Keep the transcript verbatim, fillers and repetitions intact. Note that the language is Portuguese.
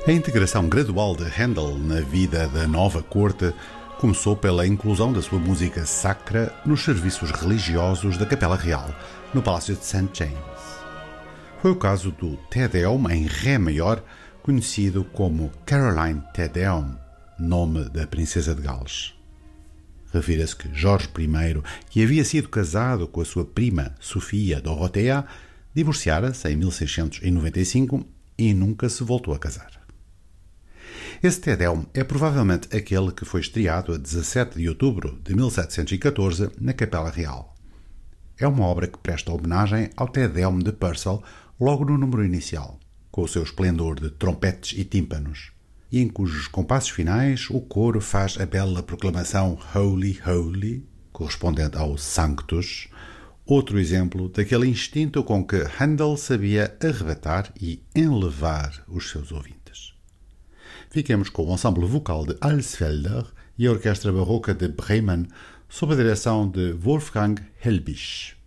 A integração gradual de Handel na vida da nova corte começou pela inclusão da sua música sacra nos serviços religiosos da Capela Real, no Palácio de Saint James. Foi o caso do Te Deum em Ré maior, conhecido como Caroline Te Deum, nome da princesa de Gales. Refira-se que Jorge I, que havia sido casado com a sua prima Sofia Dorothea, divorciara-se em mil seiscentos e noventa e cinco e nunca se voltou a casar. Esse Te Deum é provavelmente aquele que foi estreado a dezassete de outubro de mil setecentos e catorze na Capela Real. É uma obra que presta homenagem ao Te Deum de Purcell logo no número inicial, com o seu esplendor de trompetes e tímpanos, e em cujos compassos finais o coro faz a bela proclamação Holy, Holy, correspondente ao Sanctus, outro exemplo daquele instinto com que Handel sabia arrebatar e enlevar os seus ouvintes. Fiquemos com o ensemble vocal de Alsfelder e a Orquestra Barroca de Bremen, sob a direção de Wolfgang Helbig.